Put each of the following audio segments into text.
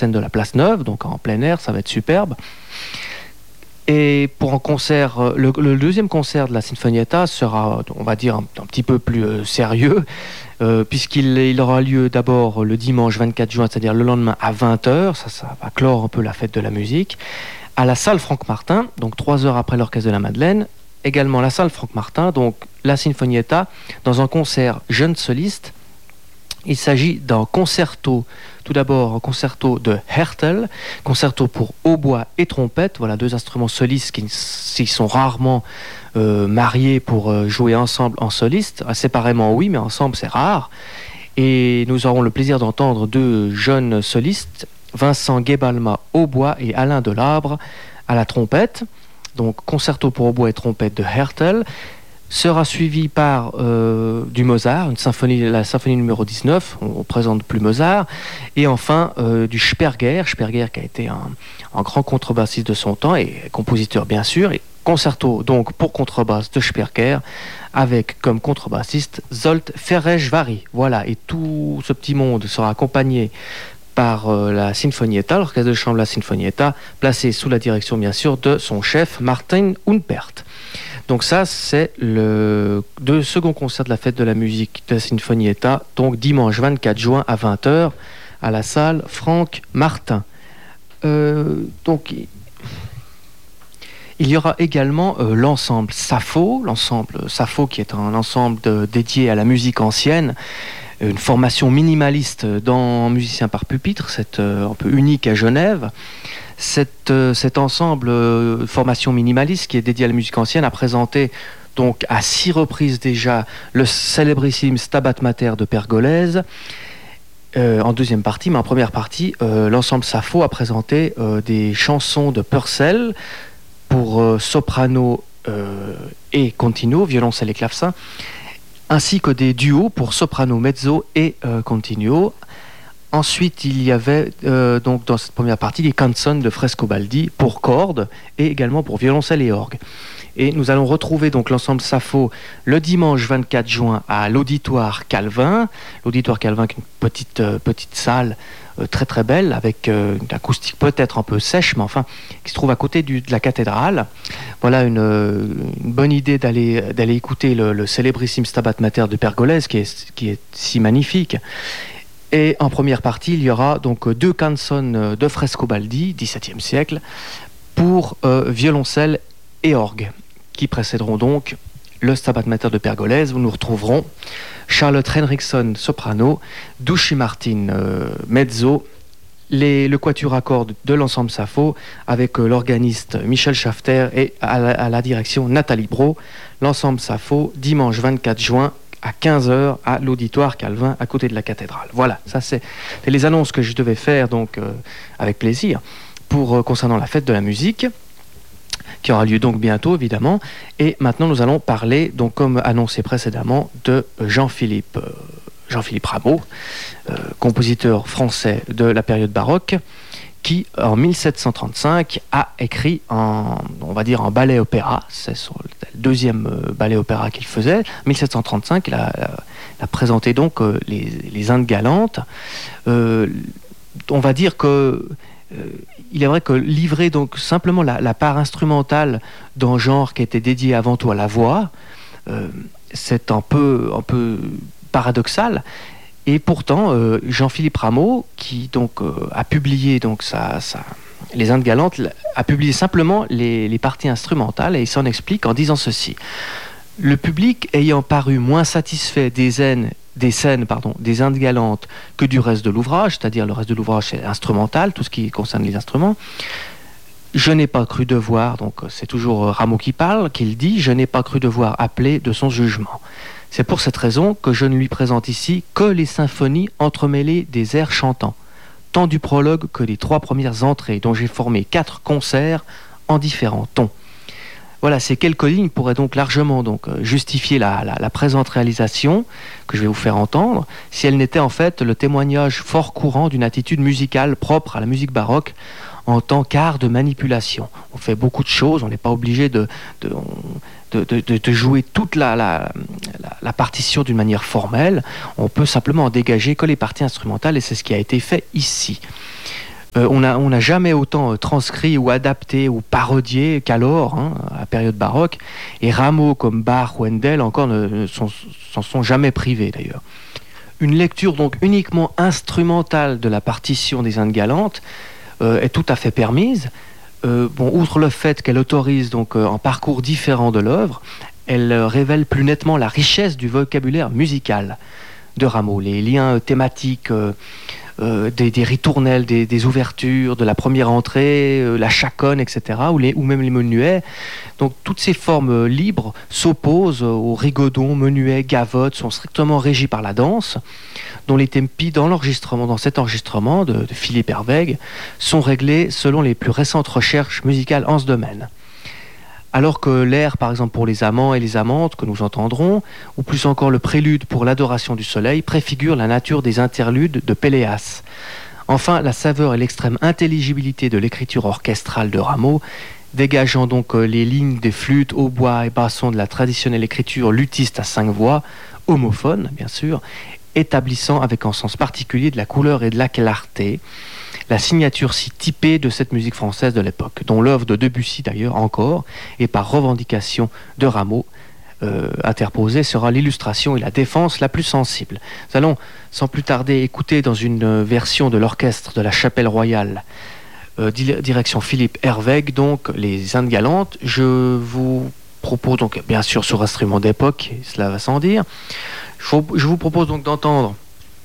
scène de la Place Neuve, donc en plein air, ça va être superbe. Et pour un concert, le deuxième concert de la Sinfonietta sera, on va dire, un petit peu plus sérieux, puisqu'il aura lieu d'abord le dimanche 24 juin, c'est-à-dire le lendemain à 20h, ça va clore un peu la fête de la musique, à la salle Franck-Martin, donc 3 heures après l'Orchestre de la Madeleine, également la salle Franck-Martin, donc la Sinfonietta, dans un concert jeune soliste. Il s'agit d'un concerto, tout d'abord un concerto de Hertel, concerto pour hautbois et trompette, voilà 2 instruments solistes qui sont rarement mariés pour jouer ensemble en soliste, séparément oui, mais ensemble c'est rare. Et nous aurons le plaisir d'entendre 2 jeunes solistes, Vincent Guébalma hautbois et Alain Delabre à la trompette. Donc concerto pour hautbois et trompette de Hertel. Sera suivi par du Mozart, la symphonie numéro 19, on présente plus Mozart, et enfin du Sperger qui a été un grand contrebassiste de son temps et compositeur bien sûr, et concerto donc pour contrebasse de Sperger, avec comme contrebassiste Zsolt Feresváry. Voilà, et tout ce petit monde sera accompagné par la Sinfonietta, l'orchestre de chambre de la Sinfonietta, placé sous la direction bien sûr de son chef Martin Humpert. Donc ça, c'est le second concert de la fête de la musique de la Sinfonietta, donc dimanche 24 juin à 20h à la salle Franck-Martin. Donc il y aura également l'ensemble Sappho qui est un ensemble dédié à la musique ancienne, une formation minimaliste dans musicien par pupitre, c'est un peu unique à Genève. Cet ensemble formation minimaliste qui est dédié à la musique ancienne a présenté donc à 6 reprises déjà le célébrissime Stabat Mater de Pergolèse en deuxième partie, mais en première partie l'ensemble Sappho a présenté des chansons de Purcell pour soprano et continuo, violoncelle et clavecin, ainsi que des duos pour soprano, mezzo et continuo. Ensuite, il y avait donc dans cette première partie les canzoni de Frescobaldi pour cordes et également pour violoncelle et orgue. Et nous allons retrouver donc l'ensemble Sappho le dimanche 24 juin à l'Auditoire Calvin. L'Auditoire Calvin, qui est une petite salle très très belle avec une acoustique peut-être un peu sèche, mais enfin qui se trouve à côté de la cathédrale. Voilà une bonne idée d'aller écouter le célébrissime Stabat Mater de Pergolèse qui est si magnifique. Et en première partie, il y aura donc 2 canzoni de Frescobaldi, XVIIe siècle, pour violoncelle et orgue, qui précéderont donc le Stabat Mater de Pergolèse, où nous retrouverons Charlotte Henriksson, soprano, Duchy Martin, mezzo, le quatuor à cordes de l'ensemble Sappho, avec l'organiste Michel Schafter et à la direction Nathalie Brault. L'ensemble Sappho, dimanche 24 juin, à 15h à l'Auditoire Calvin à côté de la cathédrale. Voilà, ça c'est les annonces que je devais faire donc avec plaisir concernant la fête de la musique qui aura lieu donc bientôt évidemment. Et maintenant nous allons parler donc comme annoncé précédemment de Jean-Philippe Rameau, compositeur français de la période baroque, qui en 1735 a écrit un ballet-opéra. C'est le deuxième ballet-opéra qu'il faisait. En 1735, il a présenté donc les Indes galantes. On va dire que il est vrai que livrer donc simplement la part instrumentale d'un genre qui était dédié avant tout à la voix, c'est un peu paradoxal. Et pourtant, Jean-Philippe Rameau, qui donc a publié donc les Indes galantes, a publié simplement les parties instrumentales, et il s'en explique en disant ceci. Le public ayant paru moins satisfait des scènes des Indes galantes que du reste de l'ouvrage, c'est-à-dire le reste de l'ouvrage c'est instrumental, tout ce qui concerne les instruments, je n'ai pas cru devoir, donc c'est toujours Rameau qui parle, qu'il dit, je n'ai pas cru devoir appeler de son jugement. C'est pour cette raison que je ne lui présente ici que les symphonies entremêlées des airs chantants, tant du prologue que des 3 premières entrées, dont j'ai formé 4 concerts en différents tons. Voilà, ces quelques lignes pourraient donc largement justifier la présente réalisation que je vais vous faire entendre, si elle n'était en fait le témoignage fort courant d'une attitude musicale propre à la musique baroque en tant qu'art de manipulation. On fait beaucoup de choses, on n'est pas obligé de jouer toute la partition d'une manière formelle, on peut simplement en dégager que les parties instrumentales, et c'est ce qui a été fait ici. On n'a jamais autant transcrit ou adapté ou parodié qu'alors, à la période baroque, et Rameau comme Bach ou Handel encore s'en sont jamais privés d'ailleurs. Une lecture donc uniquement instrumentale de la partition des Indes galantes est tout à fait permise. Outre le fait qu'elle autorise donc un parcours différent de l'œuvre, elle révèle plus nettement la richesse du vocabulaire musical de Rameau, les liens thématiques, des ritournelles, des ouvertures, de la première entrée, la chaconne, etc., ou même les menuets. Donc toutes ces formes libres s'opposent aux rigodons, menuets, gavottes, sont strictement régies par la danse, dont les tempi dans cet enregistrement de Philippe Hervègue sont réglés selon les plus récentes recherches musicales en ce domaine. Alors que l'air, par exemple, pour les amants et les amantes, que nous entendrons, ou plus encore le prélude pour l'adoration du soleil, préfigurent la nature des interludes de Péléas. Enfin, la saveur et l'extrême intelligibilité de l'écriture orchestrale de Rameau, dégageant donc les lignes des flûtes, hautbois et bassons de la traditionnelle écriture luthiste à 5 voix, homophone, bien sûr, établissant avec un sens particulier de la couleur et de la clarté, la signature si typée de cette musique française de l'époque, dont l'œuvre de Debussy d'ailleurs encore, et par revendication de Rameau, interposée, sera l'illustration et la défense la plus sensible. Nous allons sans plus tarder écouter dans une version de l'orchestre de la Chapelle Royale, direction Philippe Hervègue, donc les Indes galantes. Je vous propose donc, bien sûr sur instrument d'époque, cela va sans dire, je vous propose donc d'entendre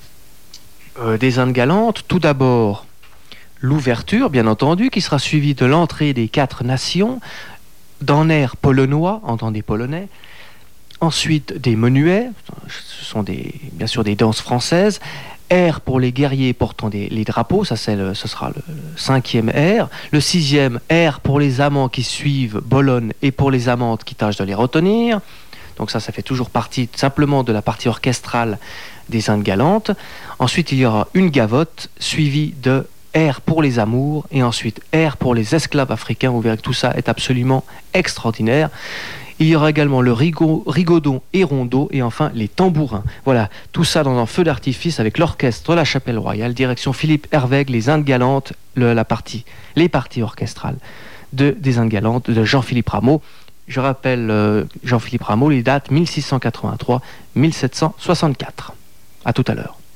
des Indes galantes. Tout d'abord, l'ouverture, bien entendu, qui sera suivie de l'entrée des 4 nations, d'un air polonois, entendez polonais, ensuite des menuets, ce sont bien sûr des danses françaises, air pour les guerriers portant les drapeaux, ce sera le 5e air, le 6e air pour les amants qui suivent Bologna et pour les amantes qui tâchent de les retenir. Donc ça fait toujours partie simplement de la partie orchestrale des Indes galantes. Ensuite, il y aura une gavotte suivie de air pour les amours et ensuite air pour les esclaves africains. Vous verrez que tout ça est absolument extraordinaire. Il y aura également le rigodon et rondeau et enfin les tambourins. Voilà, tout ça dans un feu d'artifice avec l'orchestre de la Chapelle Royale, direction Philippe Hervègue, les Indes galantes, les parties orchestrales des Indes galantes de Jean-Philippe Rameau. Je rappelle Jean-Philippe Rameau, les dates 1683-1764. À tout à l'heure.